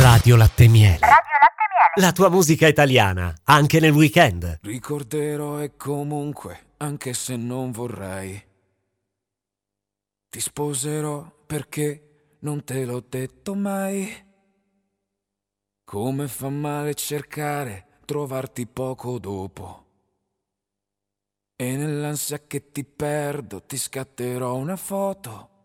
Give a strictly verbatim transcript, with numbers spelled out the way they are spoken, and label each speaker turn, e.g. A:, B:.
A: Radio Latte Miele.
B: Radio Latte Miele.
A: La tua musica italiana, anche nel weekend.
C: Ricorderò e comunque, anche se non vorrei, ti sposerò perché non te l'ho detto mai. Come fa male cercare, trovarti poco dopo. E nell'ansia che ti perdo ti scatterò una foto